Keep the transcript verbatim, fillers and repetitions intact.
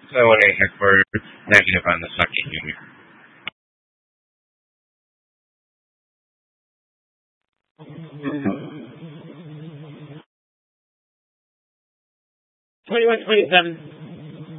So I want to check for negative on the second unit. Twenty-one, twenty-seven.